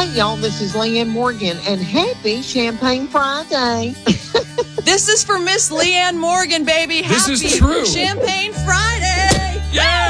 Hey, y'all, this is Leanne Morgan, and happy Champagne Friday. This is for Miss Leanne Morgan, baby. This Happy is true. Champagne Friday. Yeah!